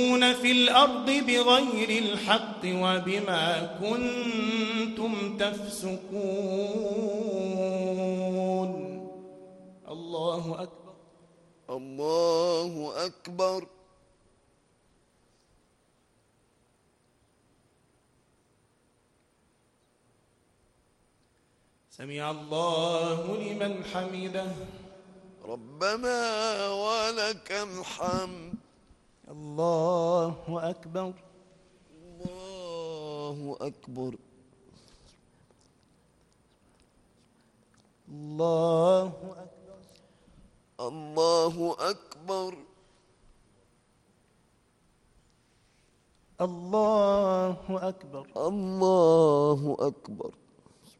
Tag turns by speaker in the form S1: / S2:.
S1: في الأرض بغير الحق وبما كنتم تفسقون. الله أكبر.
S2: الله أكبر.
S1: سمع الله لمن حمده.
S2: ربنا ولك الحمد.
S1: الله أكبر.
S2: الله أكبر.
S1: الله أكبر.
S2: الله أكبر.
S1: الله أكبر.
S2: الله أكبر.